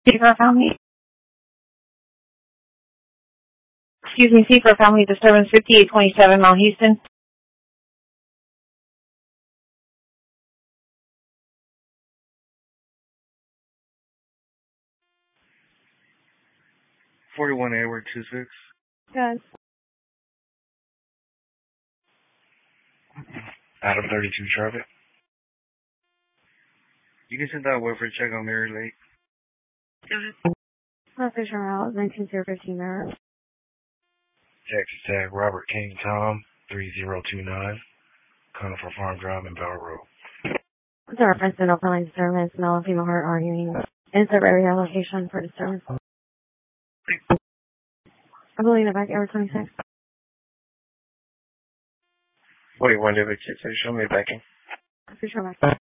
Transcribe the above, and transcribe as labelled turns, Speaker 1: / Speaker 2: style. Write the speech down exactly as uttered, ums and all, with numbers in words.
Speaker 1: Secret family. Excuse me, Secret family disturbance fifty-eight twenty-seven Mount Houston.
Speaker 2: forty-one Edward two six.
Speaker 1: Yes.
Speaker 2: Adam thirty-two Charlotte. You can send that word for check on Mary Lake.
Speaker 1: Message from Alice, nineteen zero fifteen there.
Speaker 2: Texas tag Robert King Tom three zero two nine. Conifer Farm Drive in Bell Road.
Speaker 1: What's the reference to no felony disturbance, male and female heart arguing? Insert area location for disturbance. I believe the back Air twenty-six.
Speaker 2: forty-one Edward two six. Show me backing.
Speaker 1: I'm pretty sure back.